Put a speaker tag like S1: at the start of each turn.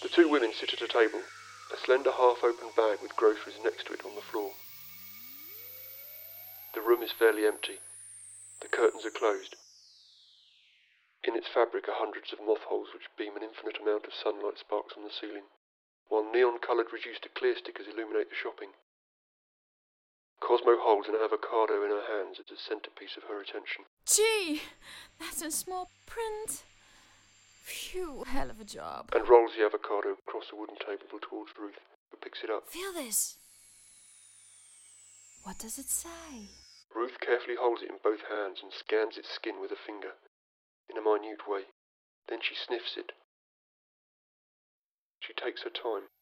S1: The two women sit at a table, a slender half-open bag with groceries next to it on the floor. The room is fairly empty. The curtains are closed. In its fabric are hundreds of moth holes which beam an infinite amount of sunlight sparks on the ceiling, while neon-coloured reduced to clear stickers illuminate the shopping. Cosmo holds an avocado in her hands as the centrepiece of her attention.
S2: Gee, that's in small print. Phew, hell of a job.
S1: And rolls the avocado across the wooden table towards Ruth, who picks it up.
S2: Feel this. What does it say?
S1: Ruth carefully holds it in both hands and scans its skin with a finger, in a minute way. Then she sniffs it. She takes her time.